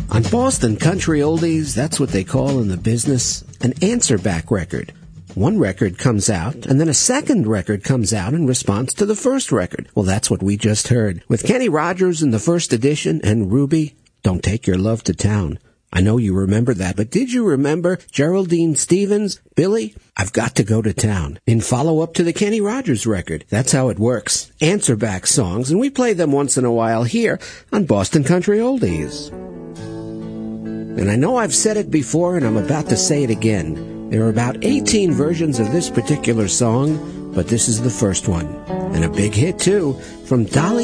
On Boston Country Oldies, that's what they call in the business an answer-back record. One record comes out, and then a second record comes out in response to the first record. Well, that's what we just heard. With Kenny Rogers in the first edition and Ruby, Don't Take Your Love to Town. I know you remember that, but did you remember Geraldine Stevens, Billy, I've Got to Go to Town, in follow-up to the Kenny Rogers record? That's how it works. Answer-back songs, and we play them once in a while here on Boston Country Oldies. And I know I've said it before, and I'm about to say it again. There are about 18 versions of this particular song, but this is the first one. And a big hit, too, from Dolly